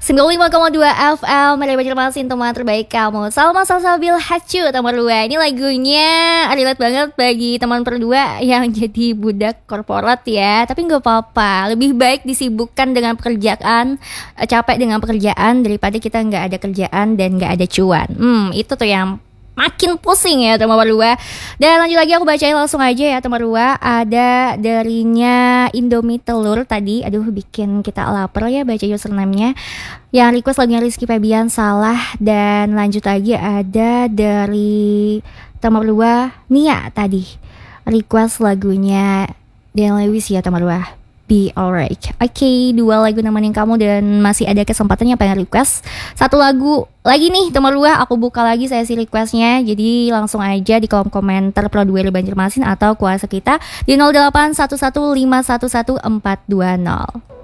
95,2 FM Media Banjarmasin, teman terbaik kamu. Salma Salsabil Hacu teman berdua. Ini lagunya relate banget bagi teman berdua yang jadi budak korporat ya. Tapi gak apa-apa, lebih baik disibukkan dengan pekerjaan, capek dengan pekerjaan daripada kita gak ada kerjaan dan gak ada cuan. Itu tuh yang makin pusing ya teman berdua. Dan lanjut lagi aku bacain langsung aja ya teman berdua. Ada darinya Indomie telur tadi. Aduh bikin kita lapar ya baca username-nya. Yang request lagunya Rizky Febian Salah. Dan lanjut lagi ada dari teman berdua Nia tadi, request lagunya Dan Lewis ya teman berdua, Be Alright. Oke, 2 lagu nemenin kamu dan masih ada kesempatannya pengen request 1 lagu lagi nih teman berdua. Aku buka lagi sesi requestnya. Jadi langsung aja di kolom komentar Pro 2 Banjarmasin atau kuasa kita di 0811511420.